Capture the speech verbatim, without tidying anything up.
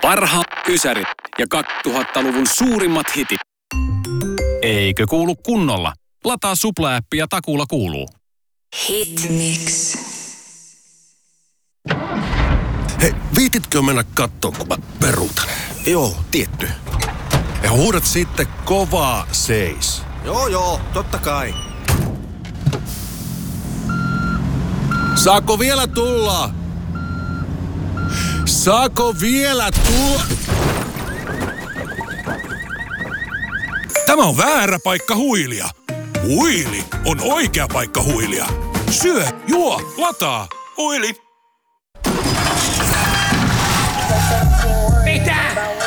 Parhaat ysärit ja kaksituhattaluvun suurimmat hitit. Eikö kuulu kunnolla? Lataa Supla-appi ja takuulla kuuluu. Hitmix. Hei, viititkö mennä kattoo, kun mä peruutan? Joo, tietty. Ja huudat sitten kovaa seis. Joo, joo, totta kai. Saako vielä tulla? Saako vielä tulla? Tämä on väärä paikka huilia. Huili on oikea paikka huilia. Syö, juo, lataa. Huili. Mitä?